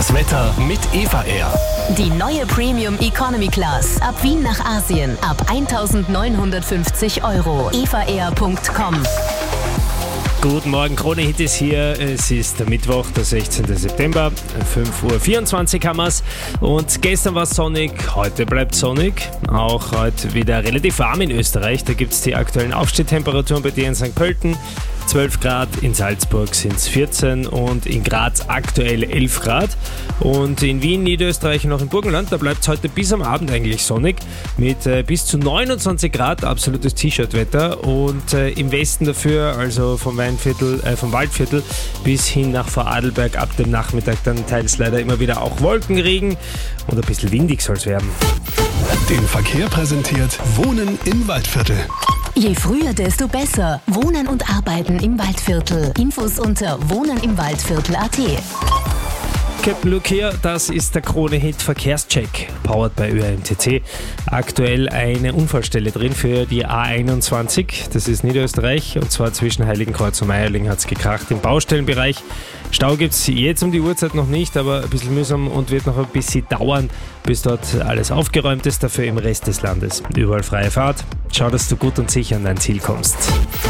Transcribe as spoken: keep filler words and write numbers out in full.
Das Wetter mit Eva Air. Die neue Premium Economy Class. Ab Wien nach Asien. Ab eintausendneunhundertfünfzig Euro. eva air punkt com. Guten Morgen, Krone Hit ist hier. Es ist der Mittwoch, der sechzehnten September, fünf Uhr vierundzwanzig haben wir's. Und gestern war es sonnig, heute bleibt sonnig. Auch heute wieder relativ warm in Österreich. Da gibt es die aktuellen Aufstehtemperaturen bei dir in Sankt Pölten. zwölf Grad, in Salzburg sind es vierzehn und in Graz aktuell elf Grad. Und in Wien, Niederösterreich und auch im Burgenland, da bleibt es heute bis am Abend eigentlich sonnig mit äh, bis zu neunundzwanzig Grad, absolutes T-Shirt-Wetter. Und äh, im Westen dafür, also vom Weinviertel, äh, vom Waldviertel bis hin nach Vorarlberg, ab dem Nachmittag dann teils leider immer wieder auch Wolkenregen und ein bisschen windig soll es werden. Den Verkehr präsentiert Wohnen im Waldviertel. Je früher, desto besser. Wohnen und Arbeiten im Waldviertel. Infos unter wohnenimwaldviertel punkt at. Captain Luke hier, das ist der Krone-Hit Verkehrscheck, powered by Ö R M T C. Aktuell eine Unfallstelle drin für die A einundzwanzig, das ist Niederösterreich, und zwar zwischen Heiligenkreuz und Meierling hat es gekracht im Baustellenbereich. Stau gibt es jetzt um die Uhrzeit noch nicht, aber ein bisschen mühsam und wird noch ein bisschen dauern, bis dort alles aufgeräumt ist, dafür im Rest des Landes. Überall freie Fahrt. Schau, dass du gut und sicher an dein Ziel kommst.